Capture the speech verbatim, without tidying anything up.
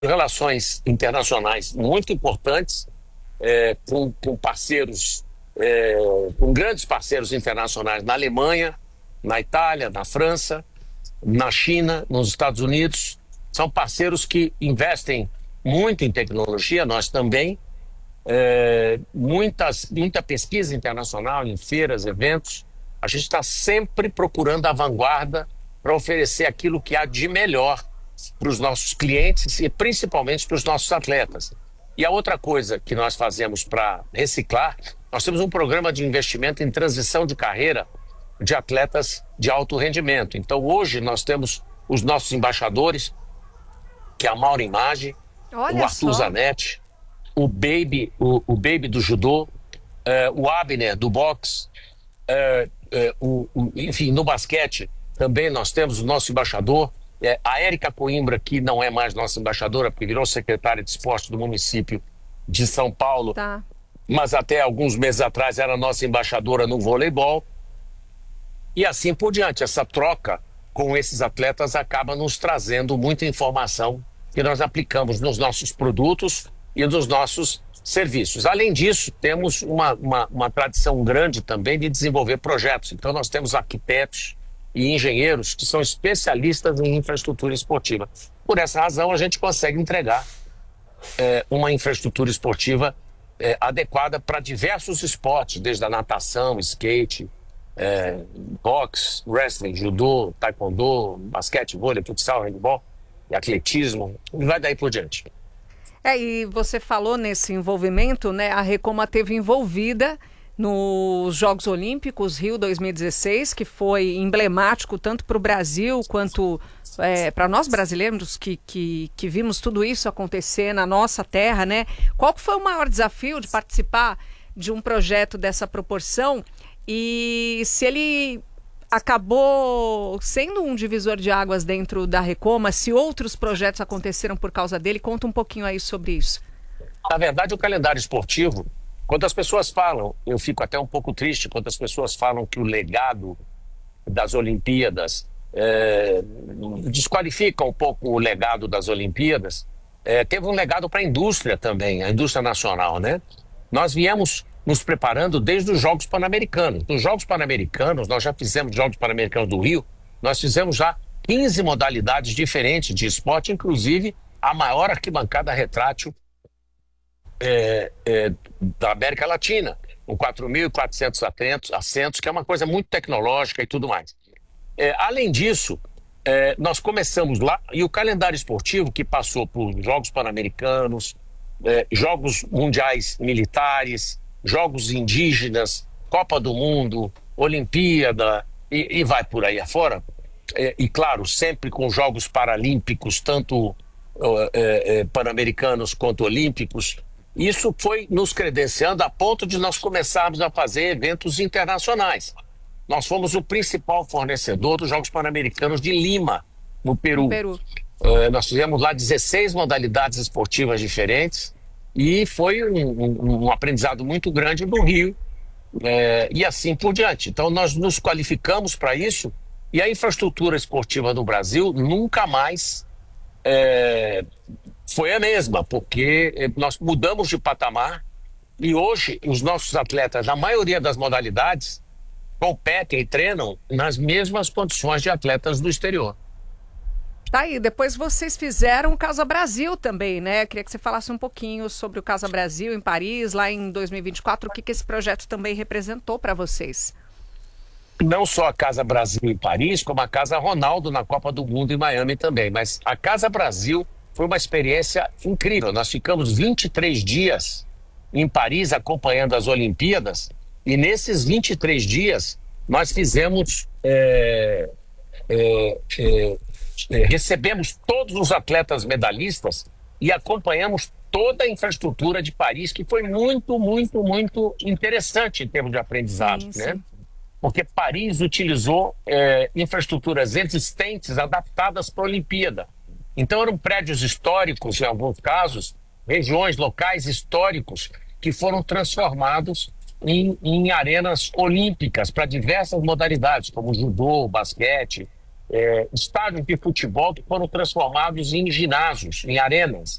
relações internacionais muito importantes, é, com, com parceiros, é, com grandes parceiros internacionais na Alemanha, na Itália, na França, na China, nos Estados Unidos. São parceiros que investem muito em tecnologia, nós também. É, muitas, muita pesquisa internacional em feiras, eventos. A gente está sempre procurando a vanguarda para oferecer aquilo que há de melhor para os nossos clientes e principalmente para os nossos atletas. E a outra coisa que nós fazemos para reciclar, nós temos um programa de investimento em transição de carreira de atletas de alto rendimento. Então hoje nós temos os nossos embaixadores, que é a Maura Image, Olha o Arthur só. Zanetti, o Baby, o, o Baby do judô, eh, o Abner do boxe, eh, eh, o, o, enfim, no basquete também nós temos o nosso embaixador, eh, a Érica Coimbra, que não é mais nossa embaixadora, porque virou secretária de esporte do município de São Paulo, Tá. mas até alguns meses atrás era nossa embaixadora no voleibol, e assim por diante. Essa troca com esses atletas acaba nos trazendo muita informação que nós aplicamos nos nossos produtos e nos nossos serviços. Além disso, temos uma, uma, uma tradição grande também de desenvolver projetos. Então nós temos arquitetos e engenheiros que são especialistas em infraestrutura esportiva. Por essa razão, a gente consegue entregar é, uma infraestrutura esportiva é, adequada para diversos esportes, desde a natação, skate, é, boxe, wrestling, judô, taekwondo, basquete, vôlei, futsal, handebol, atletismo, e vai daí por diante. É, e você falou nesse envolvimento, né? A Recoma teve envolvida nos Jogos Olímpicos Rio dois mil e dezesseis, que foi emblemático tanto para o Brasil quanto é, para nós brasileiros que, que, que vimos tudo isso acontecer na nossa terra, né? Qual que foi o maior desafio de participar de um projeto dessa proporção e se ele acabou sendo um divisor de águas dentro da Recoma, se outros projetos aconteceram por causa dele? Conta um pouquinho aí sobre isso. Na verdade, o calendário esportivo, quando as pessoas falam, eu fico até um pouco triste quando as pessoas falam que o legado das Olimpíadas é, desqualifica um pouco o legado das Olimpíadas. É, teve um legado para a indústria também, a indústria nacional, né? Nós viemos nos preparando desde os Jogos Pan-Americanos. Nos Jogos Pan-Americanos, nós já fizemos Jogos Pan-Americanos do Rio, nós fizemos já quinze modalidades diferentes de esporte, inclusive a maior arquibancada retrátil é, é, da América Latina, com quatro mil e quatrocentos assentos, que é uma coisa muito tecnológica e tudo mais. É, além disso, é, nós começamos lá, e o calendário esportivo que passou por Jogos Pan-Americanos, é, Jogos Mundiais Militares, Jogos Indígenas, Copa do Mundo, Olimpíada e, e vai por aí afora. É, e claro, sempre com Jogos Paralímpicos, tanto é, é, pan-americanos quanto olímpicos. Isso foi nos credenciando a ponto de nós começarmos a fazer eventos internacionais. Nós fomos o principal fornecedor dos Jogos Pan-Americanos de Lima, no Peru. No Peru. É, nós fizemos lá dezesseis modalidades esportivas diferentes. E foi um, um, um aprendizado muito grande no Rio, é, e assim por diante. Então nós nos qualificamos para isso, e a infraestrutura esportiva do Brasil nunca mais é, foi a mesma, porque nós mudamos de patamar e hoje os nossos atletas, na maioria das modalidades, competem e treinam nas mesmas condições de atletas do exterior. Tá aí, depois vocês fizeram o Casa Brasil também, né? Queria que você falasse um pouquinho sobre o Casa Brasil em Paris, lá em dois mil e vinte e quatro, o que, que esse projeto também representou para vocês. Não só a Casa Brasil em Paris, como a Casa Ronaldo na Copa do Mundo em Miami também. Mas a Casa Brasil foi uma experiência incrível. Nós ficamos vinte e três dias em Paris acompanhando as Olimpíadas, e nesses vinte e três dias nós fizemos... É, é, é, recebemos todos os atletas medalhistas e acompanhamos toda a infraestrutura de Paris, que foi muito, muito, muito interessante em termos de aprendizado, Sim, né? sim. Porque Paris utilizou é, infraestruturas existentes adaptadas para a Olimpíada. Então eram prédios históricos, em alguns casos, regiões, locais históricos que foram transformados em, em arenas olímpicas para diversas modalidades, como judô, basquete, é, estádios de futebol que foram transformados em ginásios, em arenas.